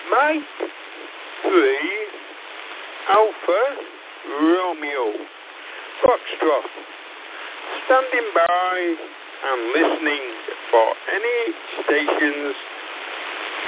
Mike 3 Alpha Romeo Foxtrot, standing by and listening for any stations